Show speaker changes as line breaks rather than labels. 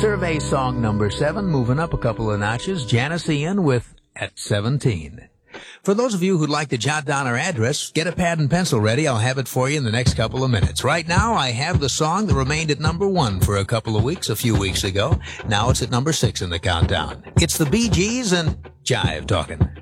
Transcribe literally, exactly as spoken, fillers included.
Survey song number seven, moving up a couple of notches. Janice Ian with At seventeen. For those of you who'd like to jot down our address, get a pad and pencil ready. I'll have it for you in the next couple of minutes. Right now, I have the song that remained at number one for a couple of weeks, a few weeks ago. Now it's at number six in the countdown. It's the Bee Gees and Jive Talkin'.